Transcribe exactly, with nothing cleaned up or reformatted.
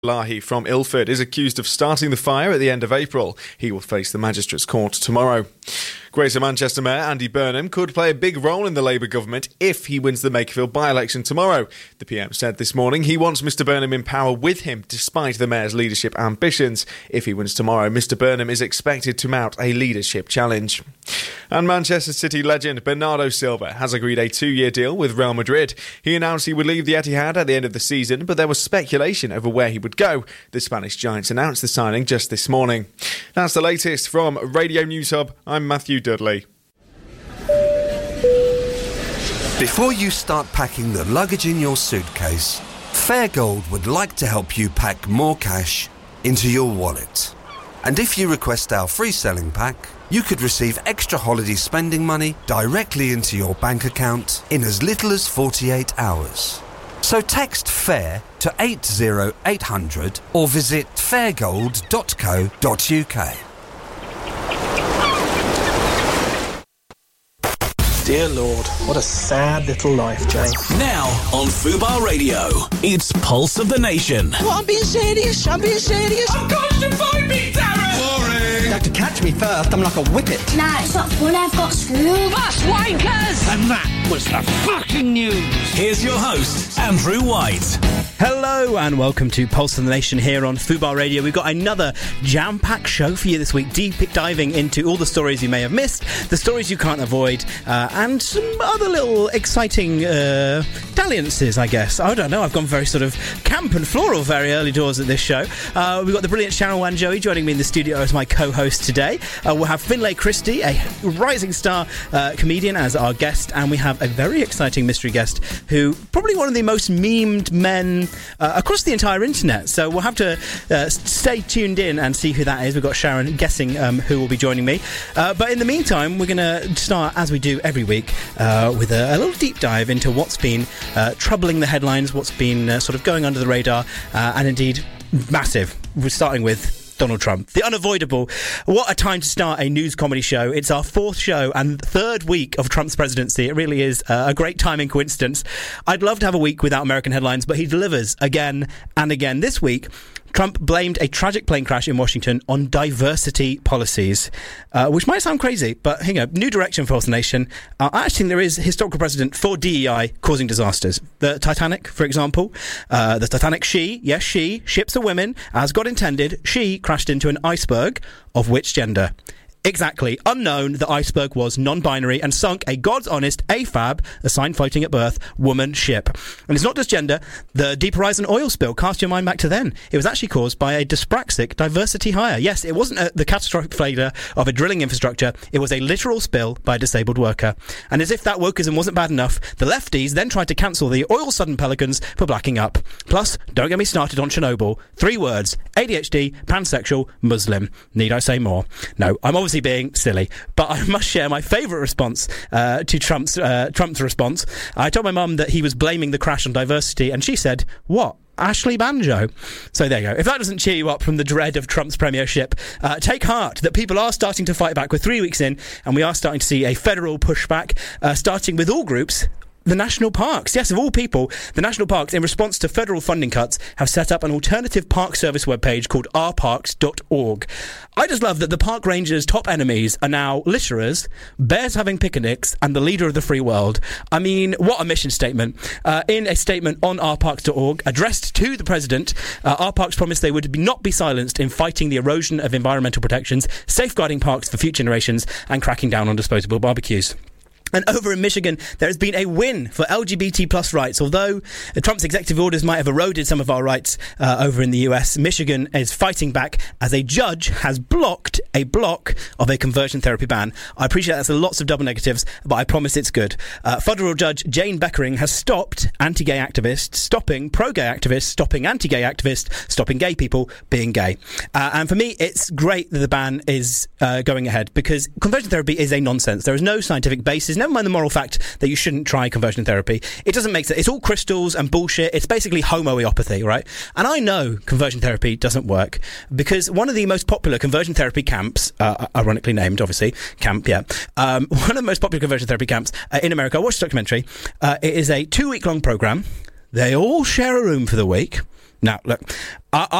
Lahi from Ilford is accused of starting the fire at the end of April. He will face the Magistrates' Court tomorrow. Greater Manchester Mayor Andy Burnham could play a big role in the Labour government if he wins the Makerfield by-election tomorrow. The P M said this morning he wants Mr Burnham in power with him, despite the Mayor's leadership ambitions. If he wins tomorrow, Mr Burnham is expected to mount a leadership challenge. And Manchester City legend Bernardo Silva has agreed a two-year deal with Real Madrid. He announced he would leave the Etihad at the end of the season, but there was speculation over where he would go. The Spanish Giants announced the signing just this morning. That's the latest from Radio News Hub. I'm Matthew Dudley. Before you start packing the luggage in your suitcase, Fairgold would like to help you pack more cash into your wallet. And if you request our free selling pack, you could receive extra holiday spending money directly into your bank account in as little as forty-eight hours. So text FAIR to eight zero eight hundred or visit fairgold dot co dot uk. Dear Lord, what a sad little life, Jane. Now on Fubar Radio, it's Pulse of the Nation. Well, I'm being serious, I'm being serious. Of course you find me, Darren! Boring! You have to catch me first, I'm like a whippet. Nah, it's not fun, I've got school. That's wankers! And that was the fucking news. Here's your host, Andrew White. Hello and welcome to Pulse of the Nation here on Fubar Radio. We've got another jam-packed show for you this week, deep diving into all the stories you may have missed, the stories you can't avoid, uh, and some other little exciting uh, dalliances, I guess. I don't know, I've gone very sort of camp and floral very early doors at this show. Uh, we've got the brilliant Sharon Wanjoey joining me in the studio as my co-host today. Uh, we'll have Finlay Christie, a rising star uh, comedian, as our guest, and we have a very exciting mystery guest who probably one of the most memed men Uh, across the entire internet, so we'll have to uh, stay tuned in and see who that is. We've got Sharon guessing um, who will be joining me, uh, but in the meantime we're going to start, as we do every week, uh, with a, a little deep dive into what's been uh, troubling the headlines, what's been uh, sort of going under the radar, uh, and indeed massive. We're starting with Donald Trump. The unavoidable. What a time to start a news comedy show. It's our fourth show and third week of Trump's presidency. It really is uh, a great timing coincidence. I'd love to have a week without American headlines, but he delivers again and again. This week, Trump blamed a tragic plane crash in Washington on diversity policies, uh, which might sound crazy, but you know, new direction for the nation. Uh, I actually think there is historical precedent for D E I causing disasters. The Titanic, for example. Uh, the Titanic, she, yes, she, ships are women, as God intended, she crashed into an iceberg of which gender? Exactly. Unknown, the iceberg was non-binary and sunk a God's honest A F A B, a sign floating at birth, woman ship. And it's not just gender. The Deep Horizon oil spill, cast your mind back to then. It was actually caused by a dyspraxic diversity hire. Yes, it wasn't a, the catastrophic failure of a drilling infrastructure. It was a literal spill by a disabled worker. And as if that wokeism wasn't bad enough, the lefties then tried to cancel the oil sudden pelicans for blacking up. Plus, don't get me started on Chernobyl. Three words: A D H D, pansexual, Muslim. Need I say more? No, I'm obviously being silly, but I must share my favourite response uh, to Trump's uh, Trump's response. I told my mum that he was blaming the crash on diversity, and she said, "What? Ashley Banjo?" So there you go. If that doesn't cheer you up from the dread of Trump's premiership, uh, take heart that people are starting to fight back. We're three weeks in, and we are starting to see a federal pushback, uh, starting with all groups. The national parks. Yes, of all people, the national parks, in response to federal funding cuts, have set up an alternative park service webpage called r parks dot org. I just love that the park rangers' top enemies are now litterers, bears having picnics, and the leader of the free world. I mean, what a mission statement. Uh, in a statement on r parks dot org, addressed to the president, uh, R Parks promised they would be not be silenced in fighting the erosion of environmental protections, safeguarding parks for future generations, and cracking down on disposable barbecues. And over in Michigan, there has been a win for L G B T plus rights. Although Trump's executive orders might have eroded some of our rights uh, over in the U S, Michigan is fighting back as a judge has blocked a block of a conversion therapy ban. I appreciate that's lots of double negatives, but I promise it's good. Uh, federal Judge Jane Beckering has stopped anti-gay activists, stopping pro-gay activists, stopping anti-gay activists, stopping gay people being gay. Uh, and for me, it's great that the ban is uh, going ahead, because conversion therapy is a nonsense. There is no scientific basis. Never mind the moral fact that you shouldn't try conversion therapy. It doesn't make sense. It's all crystals and bullshit. It's basically homoeopathy, right? And I know conversion therapy doesn't work because one of the most popular conversion therapy camps, uh, ironically named, obviously, camp, yeah, um, one of the most popular conversion therapy camps uh, in America, I watched a documentary. Uh, it is a two-week-long program. They all share a room for the week. Now, look, I,